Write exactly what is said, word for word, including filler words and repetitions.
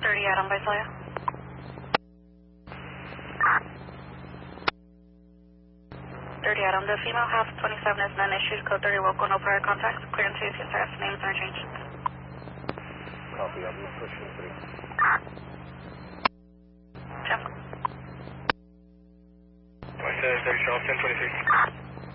thirty Adam Visalia. thirty Adam, the female half twenty-seven is none issued, code thirty local, no prior contacts, clear and safety, status, names are changed. Copy, I'm pushing three. Jim. My center thirty, Charles, ten twenty-three.